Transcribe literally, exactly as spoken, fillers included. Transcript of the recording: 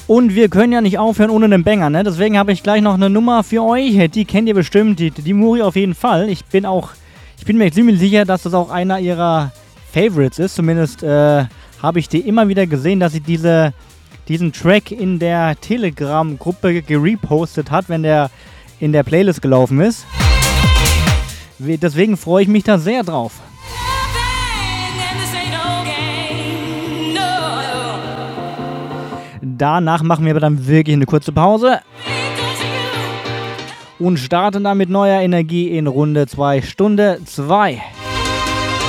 Und wir können ja nicht aufhören ohne einen Banger, ne? Deswegen habe ich gleich noch eine Nummer für euch. Die kennt ihr bestimmt, die, die Muri auf jeden Fall. Ich bin auch, ich bin mir ziemlich sicher, dass das auch einer ihrer Favorites ist. Zumindest äh, habe ich die immer wieder gesehen, dass sie diese, diesen Track in der Telegram-Gruppe gerepostet hat, wenn der in der Playlist gelaufen ist. Deswegen freue ich mich da sehr drauf. Danach machen wir aber dann wirklich eine kurze Pause und starten dann mit neuer Energie in Runde zwei, Stunde zwei.